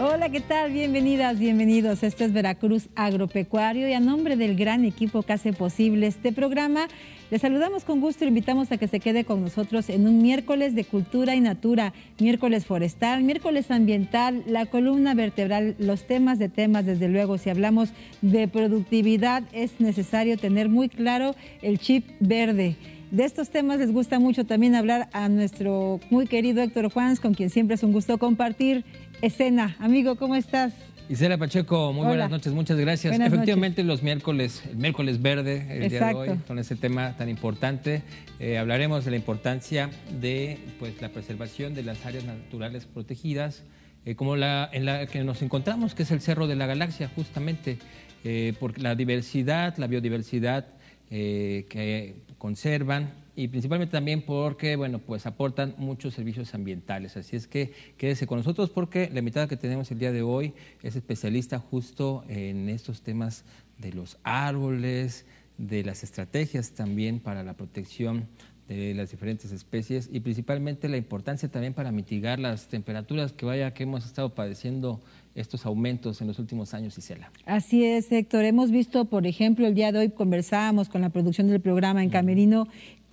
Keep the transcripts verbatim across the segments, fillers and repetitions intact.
Hola, ¿qué tal? Bienvenidas, bienvenidos. Este es Veracruz Agropecuario y a nombre del gran equipo que hace posible este programa, les saludamos con gusto y invitamos a que se quede con nosotros en un miércoles de cultura y natura, miércoles forestal, miércoles ambiental, la columna vertebral, los temas de temas, desde luego. Si hablamos de productividad, es necesario tener muy claro el chip verde. De estos temas les gusta mucho también hablar a nuestro muy querido Héctor Juans, con quien siempre es un gusto compartir escena. Amigo, ¿cómo estás? Isela Pacheco, muy Hola. buenas noches, muchas gracias. Buenas Efectivamente, noches. los miércoles, el miércoles verde, el Exacto. día de hoy, con ese tema tan importante, eh, hablaremos de la importancia de pues, la preservación de las áreas naturales protegidas, eh, como la en la que nos encontramos, que es el Cerro de la Galaxia, justamente, eh, por la diversidad, la biodiversidad eh, que conservan, y principalmente también porque, bueno, pues aportan muchos servicios ambientales. Así es que quédese con nosotros porque la invitada que tenemos el día de hoy es especialista justo en estos temas de los árboles, de las estrategias también para la protección de las diferentes especies y principalmente la importancia también para mitigar las temperaturas que vaya que hemos estado padeciendo estos aumentos en los últimos años, Isela. Así es, Héctor. Hemos visto, por ejemplo, el día de hoy conversábamos con la producción del programa en Camerino,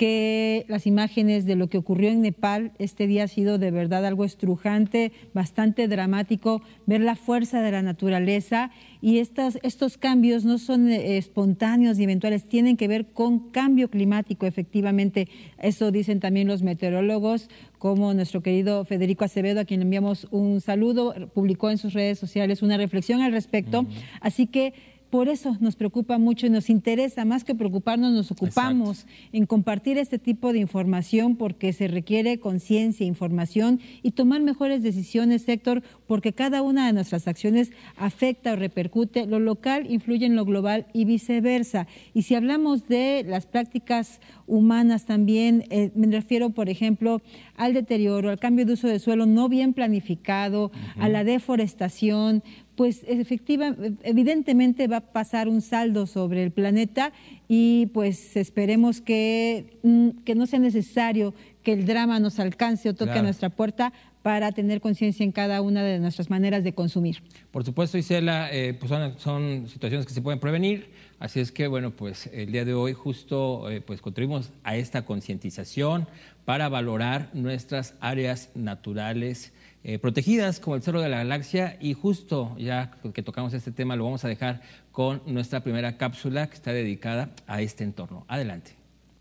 que las imágenes de lo que ocurrió en Nepal este día ha sido de verdad algo estrujante, bastante dramático, ver la fuerza de la naturaleza, y estas, estos cambios no son espontáneos y eventuales, tienen que ver con cambio climático, efectivamente. Eso dicen también los meteorólogos, como nuestro querido Federico Acevedo, a quien le enviamos un saludo, publicó en sus redes sociales una reflexión al respecto. Uh-huh. Así que por eso nos preocupa mucho y nos interesa, más que preocuparnos, nos ocupamos Exacto. en compartir este tipo de información, porque se requiere conciencia, información y tomar mejores decisiones, Héctor, porque cada una de nuestras acciones afecta o repercute. Lo local influye en lo global y viceversa. Y si hablamos de las prácticas humanas también, eh, me refiero, por ejemplo, al deterioro, al cambio de uso de suelo no bien planificado, uh-huh. a la deforestación, pues efectivamente, evidentemente va a pasar un saldo sobre el planeta y pues esperemos que, que no sea necesario que el drama nos alcance o toque claro. a nuestra puerta para tener conciencia en cada una de nuestras maneras de consumir. Por supuesto, Isela, eh, pues son, son situaciones que se pueden prevenir, así es que, bueno, pues el día de hoy justo eh, pues contribuimos a esta concientización para valorar nuestras áreas naturales Eh, protegidas como el Cerro de la Galaxia, y justo ya que tocamos este tema lo vamos a dejar con nuestra primera cápsula que está dedicada a este entorno. Adelante.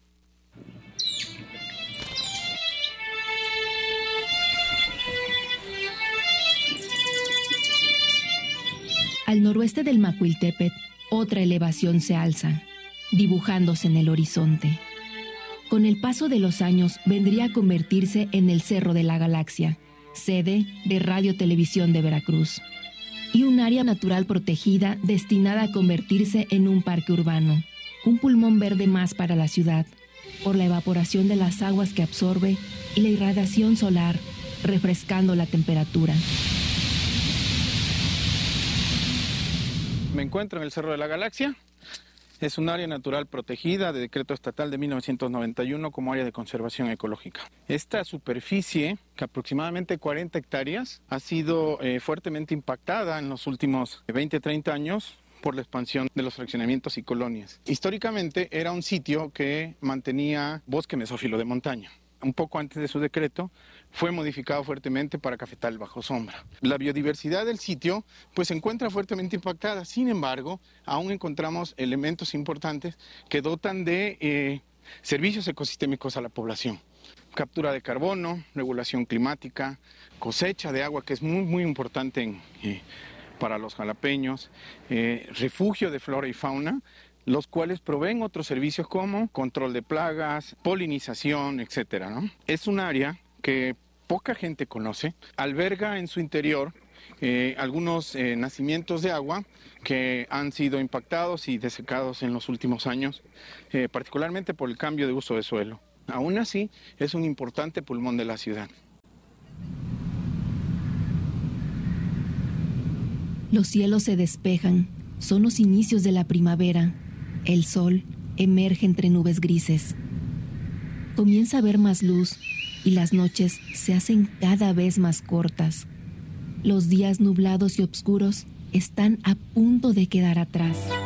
Al noroeste del Macuiltepet, otra elevación se alza, dibujándose en el horizonte. Con el paso de los años vendría a convertirse en el Cerro de la Galaxia, sede de Radio Televisión de Veracruz, y un área natural protegida destinada a convertirse en un parque urbano, un pulmón verde más para la ciudad, por la evaporación de las aguas que absorbe y la irradiación solar, refrescando la temperatura. Me encuentro en el Cerro de la Galaxia. Es un área natural protegida de decreto estatal de mil novecientos noventa y uno como área de conservación ecológica. Esta superficie, que aproximadamente cuarenta hectáreas, ha sido eh, fuertemente impactada en los últimos veinte a treinta años por la expansión de los fraccionamientos y colonias. Históricamente era un sitio que mantenía bosque mesófilo de montaña. Un poco antes de su decreto, fue modificado fuertemente para cafetal bajo sombra. La biodiversidad del sitio pues se encuentra fuertemente impactada. Sin embargo, aún encontramos elementos importantes que dotan de eh, servicios ecosistémicos a la población. Captura de carbono, regulación climática, cosecha de agua, que es muy, muy importante en, eh, para los jalapeños, eh, refugio de flora y fauna, los cuales proveen otros servicios como control de plagas, polinización, etcétera, ¿no? Es un área que poca gente conoce, alberga en su interior eh, algunos eh, nacimientos de agua que han sido impactados y desecados en los últimos años, eh, particularmente por el cambio de uso de suelo. Aún así, es un importante pulmón de la ciudad. Los cielos se despejan, son los inicios de la primavera. El sol emerge entre nubes grises. Comienza a haber más luz y las noches se hacen cada vez más cortas. Los días nublados y oscuros están a punto de quedar atrás.